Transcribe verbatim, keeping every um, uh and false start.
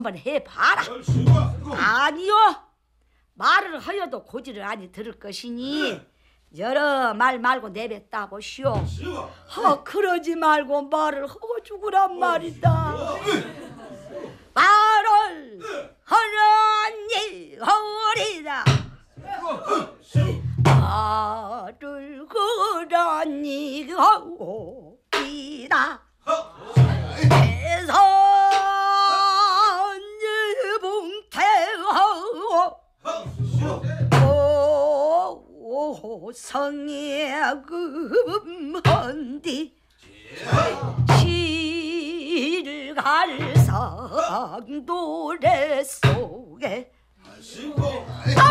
한번 해봐라. 아니요, 말을 하여도 고지를 아니 들을 것이니 여러 말 말고 내뱉다 보시오. 어, 그러지 말고 말을 하고 죽으란 말이다. 말을 하라니 허리다. 말을 그라니 허리다. 성의 금헌디 실갈상 노래 속에